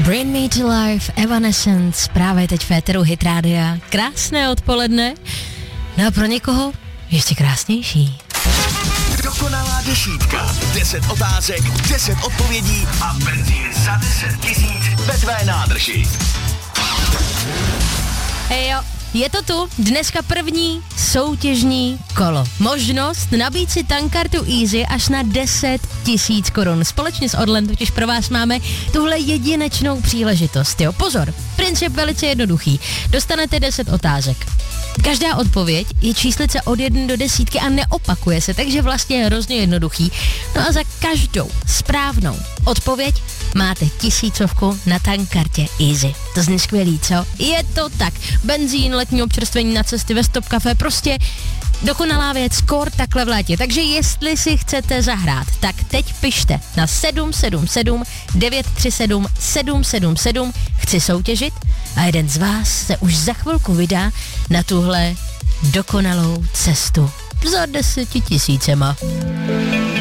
Bring Me to Life, Evanescence, právě teď v éteru Hit Rádia. Krásné odpoledne, no a pro někoho ještě krásnější. Dokonalá desítka, 10 otázek, 10 odpovědí a benzín za 10 000 ve tvé nádrži. Hej jo, je to tu, dneska první soutěžní kolo. Možnost nabít si tankkartu Easy až na 10 000 korun. Společně s Orlen totiž pro vás máme tuhle jedinečnou příležitost. Jo, pozor, princip velice jednoduchý. Dostanete 10 otázek. Každá odpověď je číslice od 1 do 10 a neopakuje se, takže vlastně je hrozně jednoduchý. No a za každou správnou odpověď máte 1000 na tankkartě Easy. To zní skvělý, co? Je to tak. Benzín, letní občerstvení na cesty ve Stop Café, prostě dokonalá věc, skór takhle v létě. Takže jestli si chcete zahrát, tak teď pište na 777 937 777. Chci soutěžit a jeden z vás se už za chvilku vydá na tuhle dokonalou cestu za 10 000.